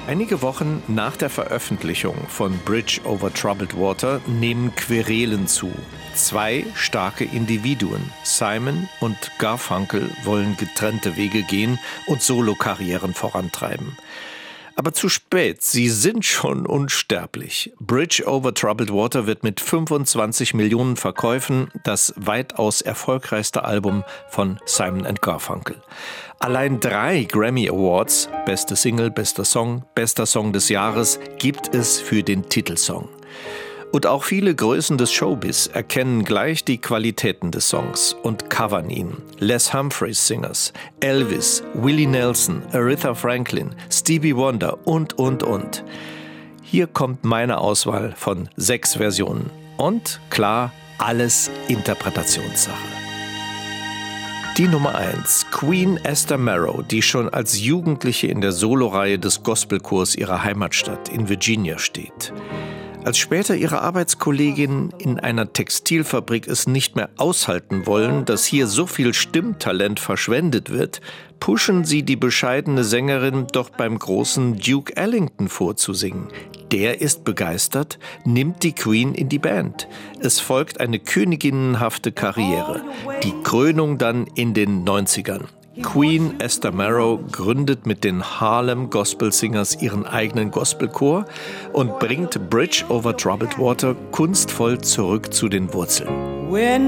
Einige Wochen nach der Veröffentlichung von Bridge over Troubled Water nehmen Querelen zu. Zwei starke Individuen, Simon und Garfunkel, wollen getrennte Wege gehen und Solokarrieren vorantreiben. Aber zu spät, sie sind schon unsterblich. Bridge over Troubled Water wird mit 25 Millionen Verkäufen das weitaus erfolgreichste Album von Simon & Garfunkel. Allein 3 Grammy Awards, beste Single, bester Song des Jahres, gibt es für den Titelsong. Und auch viele Größen des Showbiz erkennen gleich die Qualitäten des Songs und covern ihn. Les Humphreys Singers, Elvis, Willie Nelson, Aretha Franklin, Stevie Wonder und. Hier kommt meine Auswahl von 6 Versionen. Und klar, alles Interpretationssache. Die Nummer 1, Queen Esther Marrow, die schon als Jugendliche in der Soloreihe des Gospelchors ihrer Heimatstadt in Virginia steht. Als später ihre Arbeitskolleginnen in einer Textilfabrik es nicht mehr aushalten wollen, dass hier so viel Stimmtalent verschwendet wird, pushen sie die bescheidene Sängerin doch beim großen Duke Ellington vorzusingen. Der ist begeistert, nimmt die Queen in die Band. Es folgt eine königinnenhafte Karriere. Die Krönung dann in den 90ern. Queen Esther Marrow gründet mit den Harlem Gospel Singers ihren eigenen Gospelchor und bringt Bridge over Troubled Water kunstvoll zurück zu den Wurzeln.